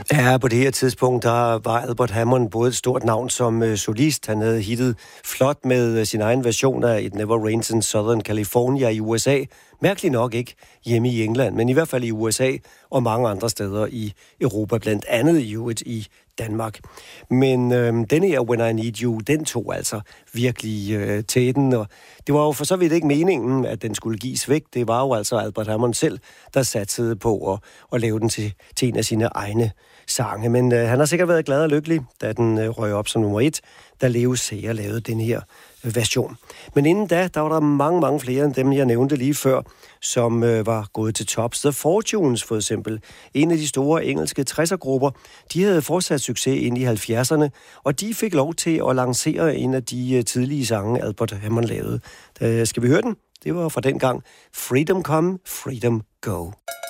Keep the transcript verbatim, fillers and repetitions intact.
Ja, på det her tidspunkt, der var Albert Hammond både et stort navn som øh, solist. Han havde hittet flot med øh, sin egen version af It Never Rains in Southern California i U S A. Mærkeligt nok ikke hjemme i England, men i hvert fald i U S A og mange andre steder i Europa, blandt andet i øvrigt i Danmark. Men øh, denne her When I Need You, den tog altså virkelig øh, tæten, og det var jo for så vidt ikke meningen, at den skulle gives væk. Det var jo altså Albert Hammond selv, der satsede på at, at lave den til, til en af sine egne sange. Men øh, han har sikkert været glad og lykkelig, da den øh, røg op som nummer et, da Leo Sayer lavede den her øh, version. Men inden da, der var der mange, mange flere end dem, jeg nævnte lige før, som øh, var gået til tops. The Fortunes for eksempel, en af de store engelske tresser-grupper, de havde fortsat succes ind i halvfjerdserne, og de fik lov til at lancere en af de øh, tidlige sange, Albert Hammond lavede. Da, skal vi høre den? Det var fra den gang Freedom Come, Freedom Go.